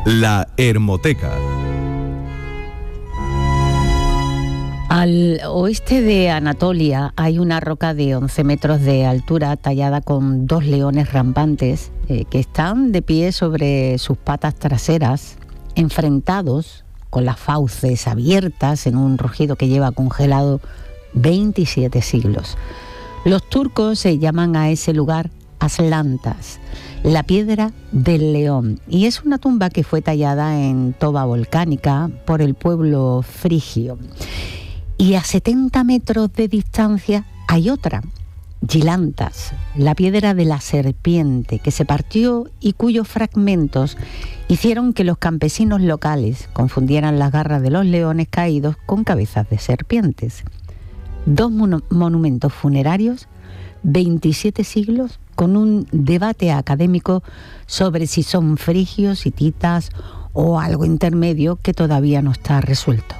La Hermoteca. Al oeste de Anatolia hay una roca de 11 metros de altura tallada con 2 leones rampantes que están de pie sobre sus patas traseras, enfrentados con las fauces abiertas en un rugido que lleva congelado 27 siglos. Los turcos se llaman a ese lugar Aslantas, la piedra del león, y es una tumba que fue tallada en toba volcánica por el pueblo frigio. Y a 70 metros de distancia hay otra, Gilantas, la piedra de la serpiente, que se partió y cuyos fragmentos hicieron que los campesinos locales confundieran las garras de los leones caídos con cabezas de serpientes. 2 monumentos funerarios, 27 siglos, con un debate académico sobre si son frigios, hititas o algo intermedio que todavía no está resuelto.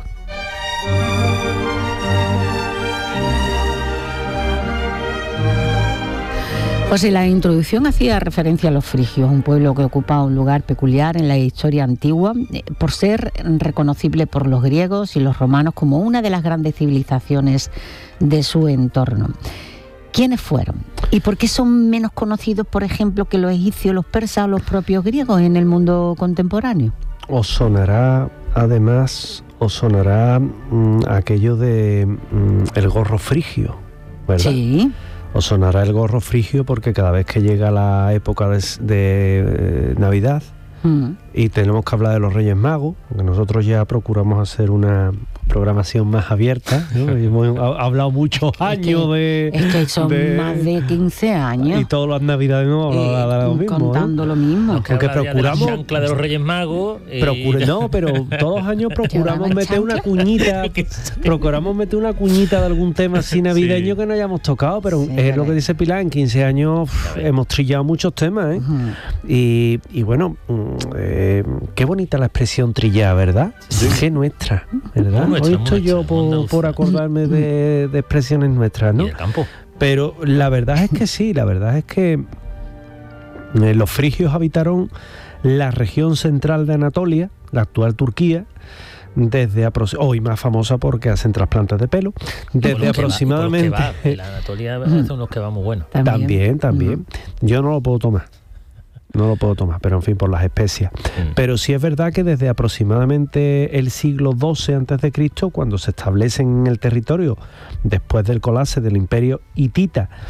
Pues en la introducción hacía referencia a los frigios, un pueblo que ocupa un lugar peculiar en la historia antigua por ser reconocible por los griegos y los romanos como una de las grandes civilizaciones de su entorno. ¿Quiénes fueron? ¿Y por qué son menos conocidos, por ejemplo, que los egipcios, los persas o los propios griegos en el mundo contemporáneo? Os sonará, además, aquello de el gorro frigio, ¿verdad? Sí. Os sonará el gorro frigio porque cada vez que llega la época de Navidad y tenemos que hablar de los Reyes Magos, que nosotros ya procuramos hacer una programación más abierta, ¿no? Hemos hablado muchos años Es que son más de 15 años. Y todas las Navidades no hablamos de lo mismo. Contando lo mismo. Aunque procuramos... de la chancla de los Reyes Magos... No, pero todos los años procuramos meter una cuñita. Procuramos meter una cuñita de algún tema así navideño que no hayamos tocado, pero es lo que dice Pilar, en 15 años hemos trillado muchos temas, ¿eh? Y bueno, qué bonita la expresión trillada, ¿verdad? Sí. Qué nuestra, ¿verdad? Hoy estoy yo por acordarme de expresiones nuestras, ¿no? Y del campo. Pero la verdad es que sí, la verdad es que los frigios habitaron la región central de Anatolia, la actual Turquía, desde hoy más famosa porque hacen trasplantes de pelo, desde aproximadamente... La Anatolia hace unos kebabs muy buenos. También. Yo no lo puedo tomar, pero en fin, por las especias. Pero sí es verdad que desde aproximadamente el siglo XII a.C., cuando se establecen en el territorio, después del colapso del imperio hitita